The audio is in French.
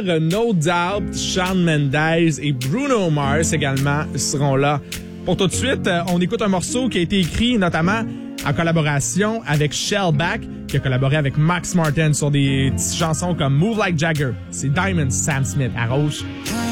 No Doubt, Shawn Mendes et Bruno Mars également seront là. Pour tout de suite, on écoute un morceau qui a été écrit notamment en collaboration avec Shellback, qui a collaboré avec Max Martin sur des chansons comme Move Like Jagger. C'est Diamond Sam Smith à Rouge.